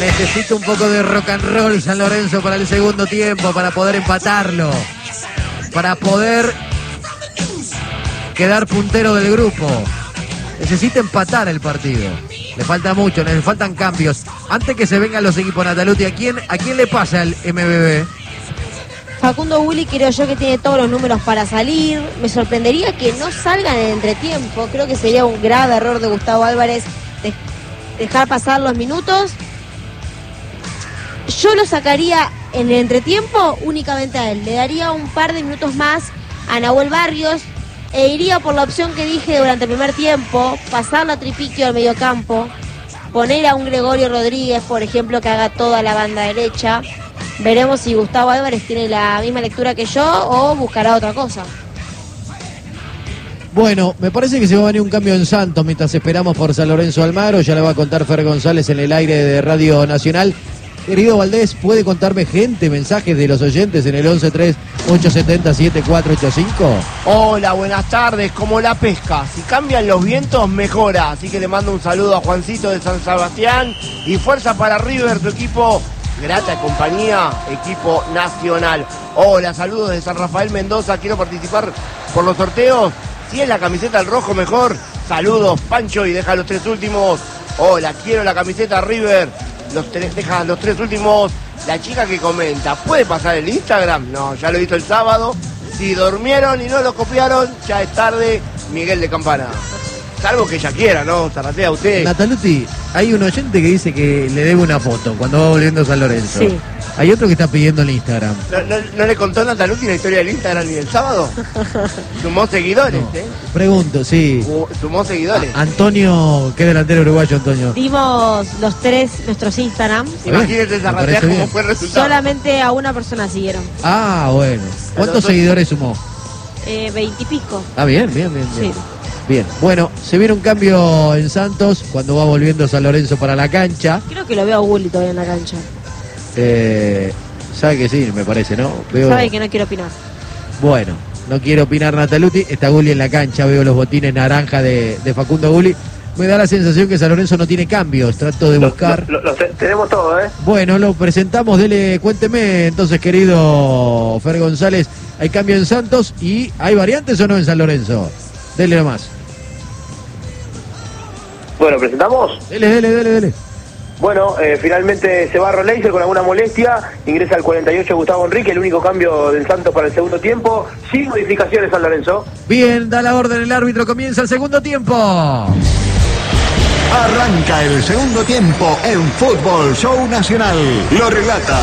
Necesita un poco de rock and roll San Lorenzo para el segundo tiempo, para poder empatarlo, para poder quedar puntero del grupo. Necesita empatar el partido. Le falta mucho, le faltan cambios. Antes que se vengan los equipos, Nataluti, ¿a quién le pasa el MBB? Facundo Bulli creo yo que tiene todos los números para salir. Me sorprendería que no salgan en el entretiempo. Creo que sería un grave error de Gustavo Álvarez dejar pasar los minutos. Yo lo sacaría en el entretiempo únicamente a él. Le daría un par de minutos más a Nahuel Barrios e iría por la opción que dije durante el primer tiempo, pasarlo a Tripiquio al mediocampo, poner a un Gregorio Rodríguez, por ejemplo, que haga toda la banda derecha. Veremos si Gustavo Álvarez tiene la misma lectura que yo o buscará otra cosa. Bueno, me parece que se va a venir un cambio en Santos mientras esperamos por San Lorenzo Almagro. Ya le va a contar Fer González en el aire de Radio Nacional. Querido Valdés, ¿puede contarme mensajes de los oyentes en el 11-3-870-7485? Hola, buenas tardes, como la pesca. Si cambian los vientos, mejora. Así que le mando un saludo a Juancito de San Sebastián. Y fuerza para River, tu equipo. Grata compañía, equipo nacional. Hola, saludos de San Rafael Mendoza. Quiero participar por los sorteos. Si es la camiseta al rojo, mejor. Saludos, Pancho, y deja los 3 últimos. Hola, quiero la camiseta River. Deja los 3 últimos. La chica que comenta, ¿puede pasar el Instagram? No, ya lo hizo el sábado. Si durmieron y no lo copiaron, ya es tarde. Miguel de Campana. Salvo que ella quiera, ¿no? Zarratea usted. Nataluti, hay un oyente que dice que le debe una foto cuando va volviendo a San Lorenzo. Sí. Hay otro que está pidiendo el Instagram. ¿No le contó Nataluti la historia del Instagram ni del sábado? Sumó seguidores, No. Pregunto, sí. Sumó seguidores. Antonio, ¿qué delantero uruguayo, Antonio? Dimos los 3 nuestros Instagram. Imagínense Zarratea cómo bien. fue el resultado. Solamente a una persona siguieron. Ah, bueno. ¿Cuántos Los dos- seguidores sumó? 20 y pico. Ah, bien. Sí. Bien, bueno, se viene un cambio en Santos cuando va volviendo San Lorenzo para la cancha. Creo que lo veo a Bulli todavía en la cancha. Sabe que sí, me parece, ¿no? Sabe que no quiero opinar. Bueno, no quiero opinar Nataluti, está Gulli en la cancha, veo los botines naranja de Facundo Gulli. Me da la sensación que San Lorenzo no tiene cambios, trato de buscar. Tenemos todo, ¿eh? Bueno, lo presentamos, cuénteme entonces, querido Fer González, ¿hay cambio en Santos y hay variantes o no en San Lorenzo? Dele nomás. Bueno, ¿presentamos? Dele. Bueno, finalmente se va Roleiser con alguna molestia, ingresa al 48 Gustavo Enrique, el único cambio del Santos para el segundo tiempo, sin modificaciones San Lorenzo. Bien, da la orden el árbitro, comienza el segundo tiempo. Arranca el segundo tiempo en Fútbol Show Nacional. Lo relata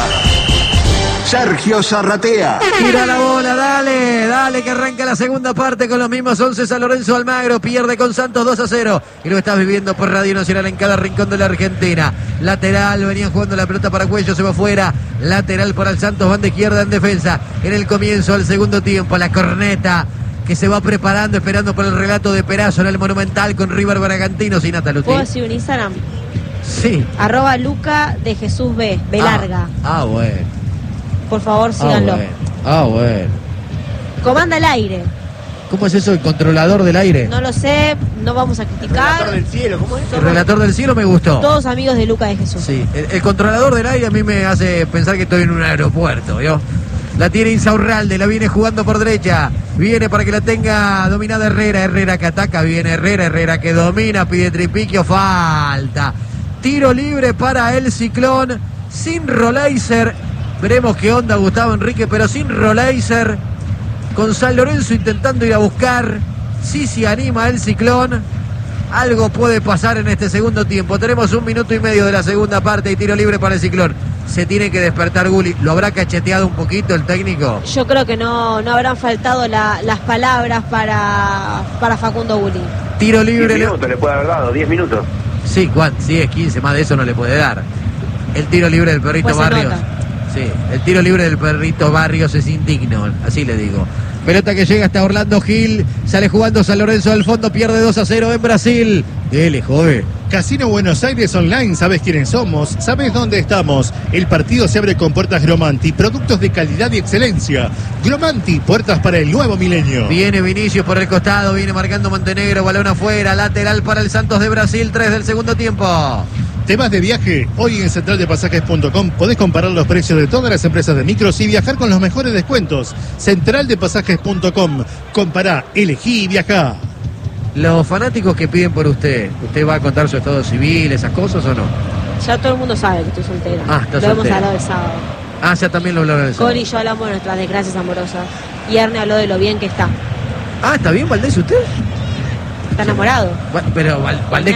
Sergio Zarratea. Tira la bola, dale, que arranca la segunda parte con los mismos 11. San Lorenzo Almagro pierde con Santos 2-0. Y lo estás viviendo por Radio Nacional en cada rincón de la Argentina. Lateral, venían jugando la pelota para Cuello, se va afuera. Lateral para el Santos, banda izquierda en defensa. En el comienzo del segundo tiempo, la corneta que se va preparando, esperando por el relato de Perazo en el Monumental con River Bragantino. Sin Nataluti. ¿Puedo decir un Instagram? Sí. @Luca de Jesús B. B larga. Bueno. Por favor, síganlo. Bueno. Comanda el aire. ¿Cómo es eso, el controlador del aire? No lo sé, no vamos a Relator criticar. del cielo, ¿cómo es? El relator del cielo me gustó. Todos amigos de Luca de Jesús. Sí, el controlador del aire a mí me hace pensar que estoy en un aeropuerto, ¿vio? La tiene Insaurralde, la viene jugando por derecha. Viene para que la tenga dominada Herrera. Herrera que ataca, viene Herrera que domina, pide Tripiquio, falta. Tiro libre para el Ciclón, sin Roleiser. Veremos qué onda Gustavo Enrique, pero sin Roleiser. Con San Lorenzo intentando ir a buscar. Sí se anima el Ciclón. Algo puede pasar en este segundo tiempo. Tenemos 1 minuto y medio de la segunda parte y tiro libre para el Ciclón. Se tiene que despertar Gulli. ¿Lo habrá cacheteado un poquito el técnico? Yo creo que no habrán faltado las palabras para Facundo Bulli. Tiro 10 libre. minutos le puede haber dado, 10 minutos. Sí, ¿cuánto? 10, 15, más de eso no le puede dar. El tiro libre del Perrito Pues se Barrios. nota. Sí, el tiro libre del Perrito Barrios es indigno, así le digo. Pelota que llega hasta Orlando Gil, sale jugando San Lorenzo al fondo, pierde 2-0 en Brasil. Dele, joven. Casino Buenos Aires Online, sabes quiénes somos, sabes dónde estamos. El partido se abre con puertas Gromanti, productos de calidad y excelencia. Gromanti, puertas para el nuevo milenio. Viene Vinicius por el costado, viene marcando Montenegro, balón afuera, lateral para el Santos de Brasil, 3 del segundo tiempo. ¿Te vas de viaje? Hoy en centraldepasajes.com podés comparar los precios de todas las empresas de micros y viajar con los mejores descuentos. Centraldepasajes.com. Compará, elegí y viajá. Los fanáticos que piden por ¿usted va a contar su estado civil, esas cosas o no? Ya todo el mundo sabe que estoy soltera. Ah, está Lo hemos soltera. hablado el sábado. Ah, ya también lo hablaron eso. Cori y yo hablamos de nuestras desgracias amorosas. Y Erne habló de lo bien que está. Ah, ¿está bien Valdés usted? Está enamorado. Pero Valdés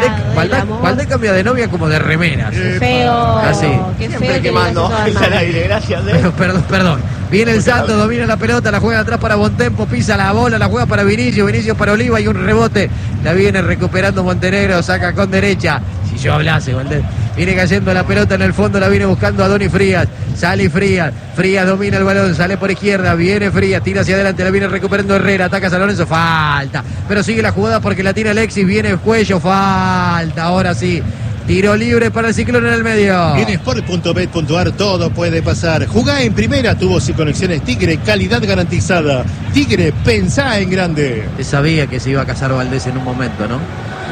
cambia de novia como de remeras. Qué feo. Ah, sí. Qué Siempre feo que quemando le haces el todo al aire, gracias. Perdón. Viene el Santos, domina la pelota, la juega atrás para Bontempo, pisa la bola, la juega para Vinicius para Oliva y un rebote. La viene recuperando Montenegro, saca con derecha. Si yo hablase, Valdés. Viene cayendo la pelota en el fondo, la viene buscando a Doni Frías. Sale Frías domina el balón, sale por izquierda, viene Frías, tira hacia adelante, la viene recuperando Herrera, ataca a San Lorenzo, falta. Pero sigue la jugada porque la tira Alexis, viene Cuello, falta, ahora sí. Tiro libre para el Ciclón en el medio. En sport.bet.ar todo puede pasar. Jugá en primera, tubos y conexiones Tigre, calidad garantizada. Tigre, pensá en grande. Se sabía que se iba a casar Valdés en un momento, ¿no?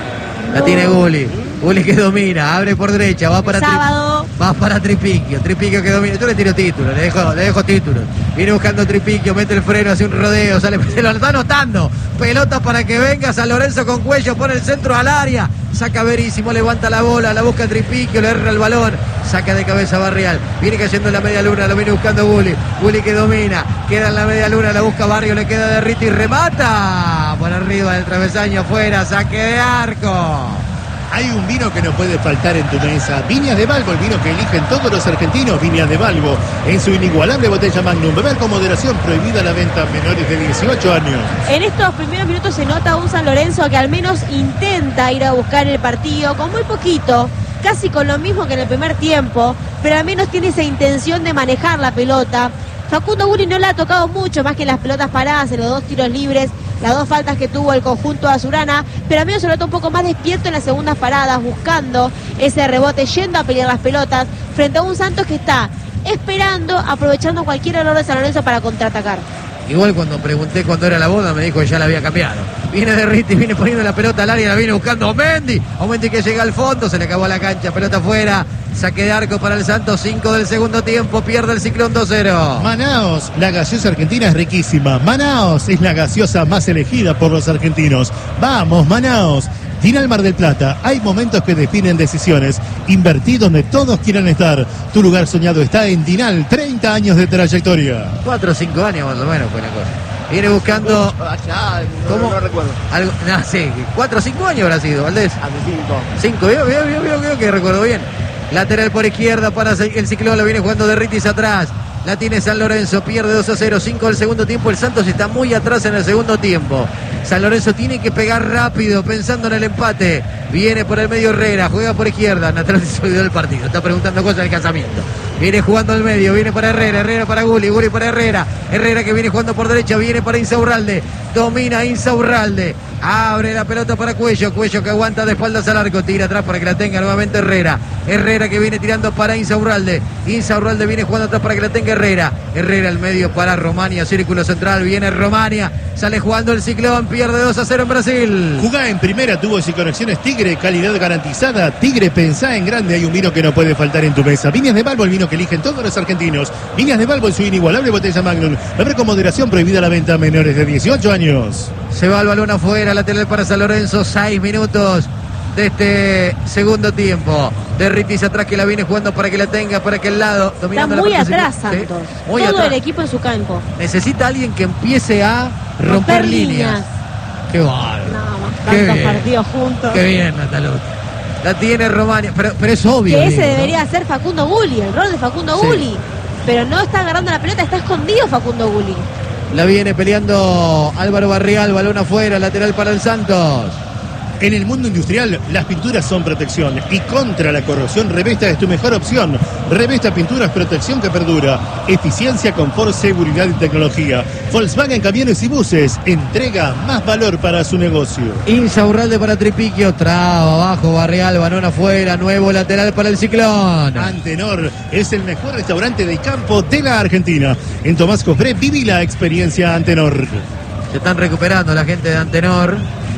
La tiene Gulli que domina, abre por derecha, va para sábado. Va para Tripiquio que domina. Yo le tiro título, le dejo título. Viene buscando Tripiquio, mete el freno, hace un rodeo, se lo está anotando. Pelota para que venga San Lorenzo con Cuello, pone el centro al área. Saca Verísimo, levanta la bola, la busca Tripiquio, le erra el balón, saca de cabeza Barrial. Viene cayendo en la media luna, lo viene buscando Gulli que domina, queda en la media luna, la busca Barrio, le queda de Riti y remata. Por arriba del travesaño, afuera, saque de arco. Hay un vino que no puede faltar en tu mesa. Viñas de Balbo, el vino que eligen todos los argentinos. Viñas de Balbo, en su inigualable botella Magnum. Beber con moderación, prohibida la venta a menores de 18 años. En estos primeros minutos se nota un San Lorenzo que al menos intenta ir a buscar el partido con muy poquito, casi con lo mismo que en el primer tiempo, pero al menos tiene esa intención de manejar la pelota. Facundo Gulli no la ha tocado mucho más que las pelotas paradas en los 2 tiros libres, las 2 faltas que tuvo el conjunto azulgrana, pero a mí se nota un poco más despierto en las segundas paradas, buscando ese rebote, yendo a pelear las pelotas, frente a un Santos que está esperando, aprovechando cualquier error de San Lorenzo para contraatacar. Igual cuando pregunté cuándo era la boda, me dijo que ya la había cambiado. Viene de Riti, viene poniendo la pelota al área, la viene buscando Mendy que llega al fondo, se le acabó la cancha, pelota afuera, saque de arco para el Santos, 5 del segundo tiempo, pierde el Ciclón 2-0. Manaos, la gaseosa argentina es riquísima. Manaos es la gaseosa más elegida por los argentinos. Vamos, Manaos. Dinal Mar del Plata, hay momentos que definen decisiones. Invertí donde todos quieran estar. Tu lugar soñado está en Dinal, 30 años de trayectoria. 4 o 5 años más o menos fue la cosa. Viene buscando... ¿Cómo? No recuerdo. Sí, 4 o 5 años habrá sido, Valdés. Hace 5. 5, veo que recuerdo bien. Lateral por izquierda para el Ciclón, lo viene jugando de Ritis atrás. La tiene San Lorenzo, pierde 2-0, 5 del segundo tiempo. El Santos está muy atrás en el segundo tiempo. San Lorenzo tiene que pegar rápido, pensando en el empate. Viene por el medio Herrera, juega por izquierda. Natal se olvidó del partido, está preguntando cosas del casamiento. Viene jugando al medio, viene para Herrera para Gulli para Herrera. Herrera que viene jugando por derecha, viene para Insaurralde. Domina Insaurralde. Abre la pelota para Cuello que aguanta de espaldas al arco, tira atrás para que la tenga nuevamente Herrera que viene tirando para Insaurralde viene jugando atrás para que la tenga Herrera al medio para Romania, círculo central, viene Romania, sale jugando el Ciclón, pierde 2-0 en Brasil. Jugá en primera, tubos y conexiones Tigre, calidad garantizada. Tigre, pensá en grande, hay un vino que no puede faltar en tu mesa. Viñas de Balbo, el vino que eligen todos los argentinos. Viñas de Balbo en su inigualable botella Magnum. Beber con moderación, prohibida la venta a menores de 18 años. Se va el balón afuera, lateral para San Lorenzo, 6 minutos de este segundo tiempo. De Ritis atrás que la viene jugando para que la tenga por aquel lado. Está muy atrás Santos, ¿sí? Todo atrás. El equipo en su campo. Necesita alguien que empiece a romper líneas. Qué bárbaro. No, tantos partidos juntos. Qué bien, Nataluta. La tiene Romania, pero es obvio. Que ese debería ser Facundo Gulli, el rol de Facundo Gulli. Pero no está agarrando la pelota, está escondido Facundo Gulli. La viene peleando Álvaro Barrial, balón afuera, lateral para el Santos. En el mundo industrial, las pinturas son protección y contra la corrosión, Revesta es tu mejor opción. Revesta Pinturas, protección que perdura, eficiencia, confort, seguridad y tecnología. Volkswagen Camiones y Buses, entrega más valor para su negocio. Insaurralde para Tripiquio, traba abajo, Barrial, balón afuera, nuevo lateral para el Ciclón. Antenor es el mejor restaurante del campo de la Argentina. En Tomás Cofré, viví la experiencia Antenor. Se están recuperando la gente de Antenor.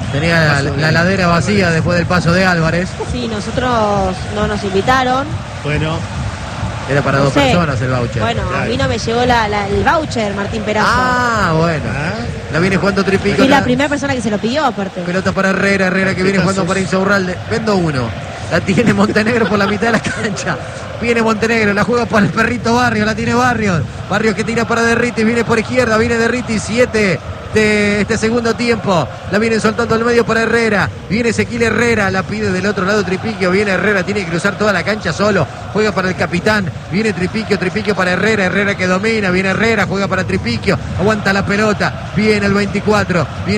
Tenía la ladera vacía después del paso de Álvarez. Sí, nosotros no nos invitaron. Bueno, Era para No dos sé. personas el voucher. Bueno, a mí no me llegó el voucher, Martín Perazo. Ah, bueno. La viene jugando Tripico. Fui la primera persona que se lo pidió, aparte. Pelota para Herrera que viene jugando para Insaurralde. Vendo uno. La tiene Montenegro por la mitad de la cancha. Viene Montenegro, la juega para el perrito Barrios, la tiene Barrios. Barrios que tira para Derriti, viene por izquierda, viene Derriti, 7 de este segundo tiempo. La vienen soltando al medio para Herrera. Viene Ezequiel Herrera, la pide del otro lado Tripiquio. Viene Herrera, tiene que cruzar toda la cancha solo. Juega para el capitán. Viene Tripiquio para Herrera que domina. Viene Herrera, juega para Tripiquio. Aguanta la pelota. Viene el 24. Viene